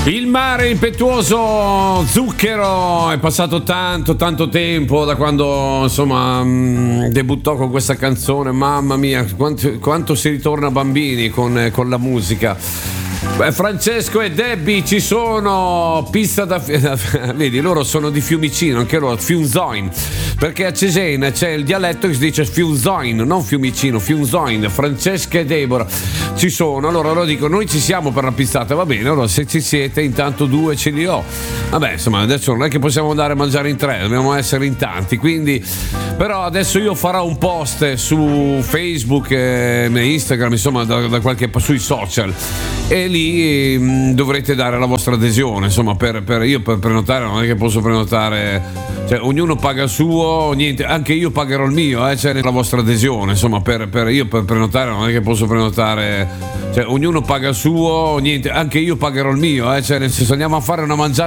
Il mare impetuoso, Zucchero, è passato tanto tempo da quando insomma debuttò con questa canzone. Mamma mia, quanto si ritorna bambini con la musica. Beh, Francesco e Debbie ci sono, pista da vedi, loro sono di Fiumicino, anche loro, Fiumzoin, perché a Cesena c'è il dialetto che si dice Fiumzoin, non Fiumicino, Fiumzoin. Francesca e Deborah ci sono, allora loro dicono noi ci siamo per la pizzata, va bene, allora se ci siete intanto due ce li ho. Vabbè, insomma, adesso non è che possiamo andare a mangiare in tre, dobbiamo essere in tanti, quindi però adesso io farò un post su Facebook e Instagram, insomma da qualche sui social, e lì dovrete dare la vostra adesione, insomma, per prenotare non è che posso prenotare, cioè ognuno paga il suo, niente, anche io pagherò il mio, cioè la vostra adesione, insomma, per prenotare non è che posso prenotare, cioè ognuno paga il suo, niente, anche io pagherò il mio, cioè nel senso andiamo a fare una mangiata